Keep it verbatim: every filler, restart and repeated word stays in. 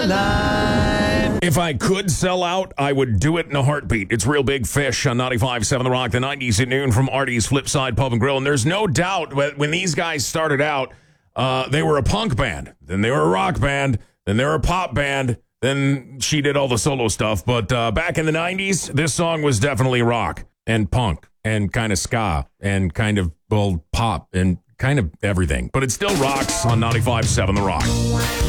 If I could sell out, I would do it in a heartbeat. It's Real Big Fish on ninety-five point seven The Rock, the nineties at noon from Artie's Flipside Pub and Grill. And there's no doubt when these guys started out, uh, they were a punk band. Then they were a rock band. Then they were a pop band. Then she did all the solo stuff. But uh, back in the nineties, this song was definitely rock and punk and kind of ska and kind of, well, pop and kind of everything. But it still rocks on ninety-five point seven The Rock.